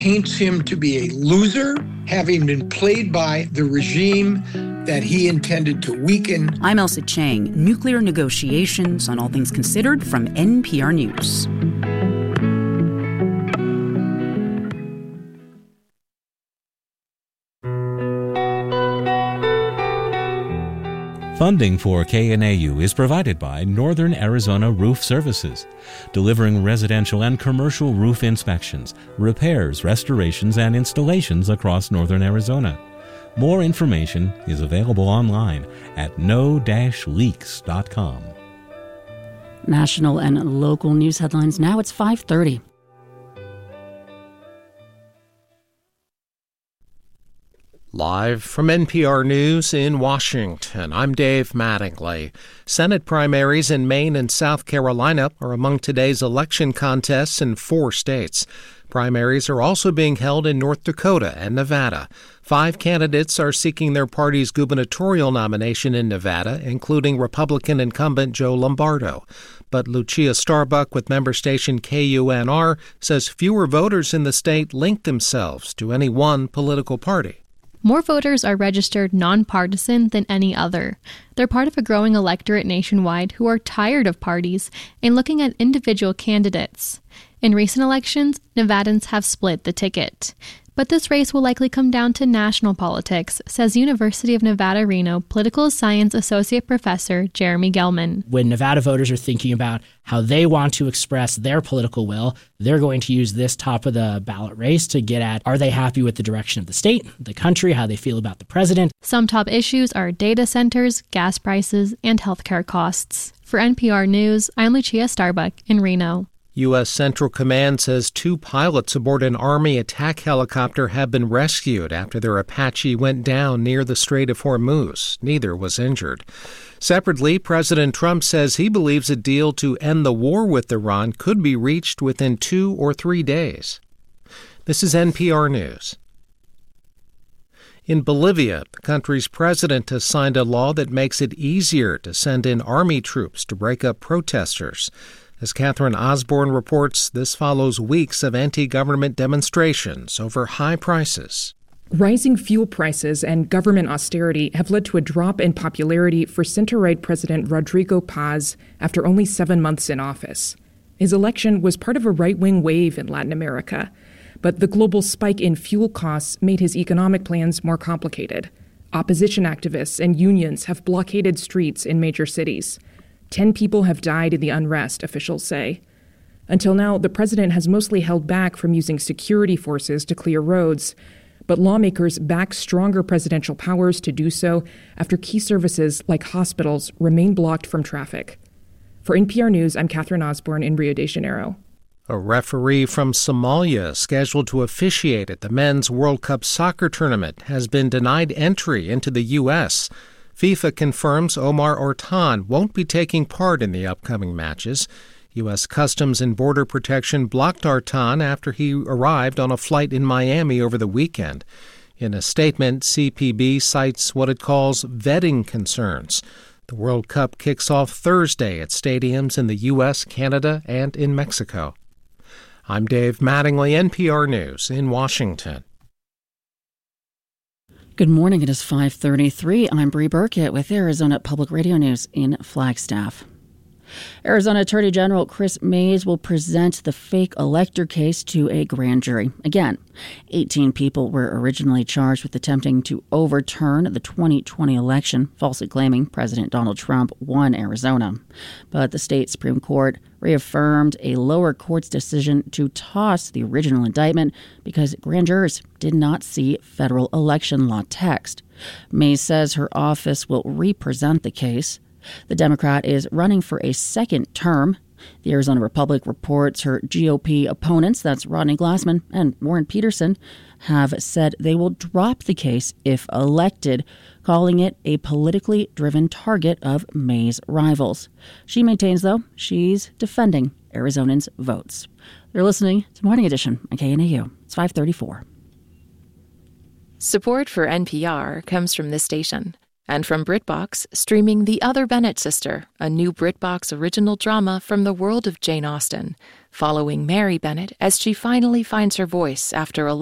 paints him to be a loser, having been played by the regime that he intended to weaken. I'm Elsa Chang, nuclear negotiations on All Things Considered from NPR News. Funding for KNAU is provided by Northern Arizona Roof Services, delivering residential and commercial roof inspections, repairs, restorations, and installations across Northern Arizona. More information is available online at no-leaks.com. National and local news headlines now. It's 5:30. Live from NPR News in Washington, I'm Dave Mattingly. Senate primaries in Maine and South Carolina are among today's election contests in 4 states. Primaries are also being held in North Dakota and Nevada. 5 candidates are seeking their party's gubernatorial nomination in Nevada, including Republican incumbent Joe Lombardo. But Lucia Starbuck with member station KUNR says fewer voters in the state link themselves to any one political party. More voters are registered nonpartisan than any other. They're part of a growing electorate nationwide who are tired of parties and looking at individual candidates. In recent elections, Nevadans have split the ticket. But this race will likely come down to national politics, says University of Nevada, Reno political science associate professor Jeremy Gelman. When Nevada voters are thinking about how they want to express their political will, they're going to use this top of the ballot race to get at, are they happy with the direction of the state, the country, how they feel about the president? Some top issues are data centers, gas prices, and healthcare costs. For NPR News, I'm Lucia Starbuck in Reno. U.S. Central Command says 2 pilots aboard an Army attack helicopter have been rescued after their Apache went down near the Strait of Hormuz. Neither was injured. Separately, President Trump says he believes a deal to end the war with Iran could be reached within 2 or 3 days. This is NPR News. In Bolivia, the country's president has signed a law that makes it easier to send in army troops to break up protesters. As Catherine Osborne reports, this follows weeks of anti-government demonstrations over high prices. Rising fuel prices and government austerity have led to a drop in popularity for center-right President Rodrigo Paz after only 7 months in office. His election was part of a right-wing wave in Latin America, but the global spike in fuel costs made his economic plans more complicated. Opposition activists and unions have blockaded streets in major cities. 10 people have died in the unrest, officials say. Until now, the president has mostly held back from using security forces to clear roads, but lawmakers back stronger presidential powers to do so after key services like hospitals remain blocked from traffic. For NPR News, I'm Catherine Osborne in Rio de Janeiro. A referee from Somalia scheduled to officiate at the Men's World Cup soccer tournament has been denied entry into the U.S. FIFA confirms Omar Ortan won't be taking part in the upcoming matches. U.S. Customs and Border Protection blocked Ortan after he arrived on a flight in Miami over the weekend. In a statement, CPB cites what it calls vetting concerns. The World Cup kicks off Thursday at stadiums in the U.S., Canada, and in Mexico. I'm Dave Mattingly, NPR News in Washington. Good morning. It is 5:33. I'm Bree Burkett with Arizona Public Radio News in Flagstaff. Arizona Attorney General Kris Mayes will present the fake elector case to a grand jury. Again, 18 people were originally charged with attempting to overturn the 2020 election, falsely claiming President Donald Trump won Arizona. But the state Supreme Court reaffirmed a lower court's decision to toss the original indictment because grand jurors did not see federal election law text. Mayes says her office will represent the case. The Democrat is running for a second term. The Arizona Republic reports her GOP opponents, that's Rodney Glassman and Warren Peterson, have said they will drop the case if elected, calling it a politically driven target of May's rivals. She maintains, though, she's defending Arizonans' votes. They're listening to Morning Edition on KNAU. It's 5:34. Support for NPR comes from this station. And from BritBox, streaming The Other Bennett Sister, a new BritBox original drama from the world of Jane Austen. following Mary Bennett as she finally finds her voice after a